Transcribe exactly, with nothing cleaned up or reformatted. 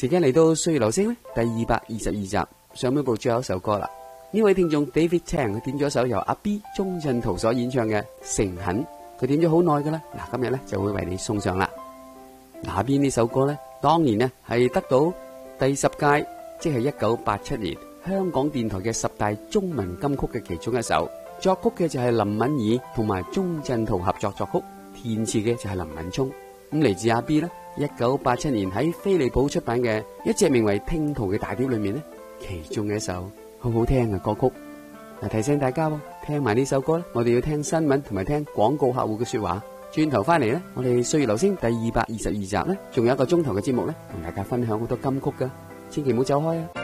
時間嚟到歲月留聲咧第二百二十二集，上半部最後一首歌啦。呢位聽眾 David Tang 佢點咗首由阿 B 鍾鎮濤所演唱嘅《誠懇》，佢點咗好耐噶啦。嗱，今日咧就會為你送上啦。那邊呢首歌咧，當年呢係得到第十屆，即係一九八七年香港電台嘅十大中文金曲嘅其中一首。作曲嘅就係林敏怡同埋鍾鎮濤合作作曲，填詞嘅就係林敏聰。咁嚟自阿 B 呢，一九八七年喺飛利浦出版嘅一隻名為《聽途》嘅大碟裏面呢，其中嘅一首好好聽嘅歌曲。嗱，提醒大家，聽埋呢首歌咧，我哋要聽新聞同埋聽廣告客戶嘅說話。轉頭翻嚟咧，我哋歲月留聲第二百二十二集咧，仲有一個鐘頭嘅節目咧，同大家分享好多金曲噶，千祈唔好走開啊！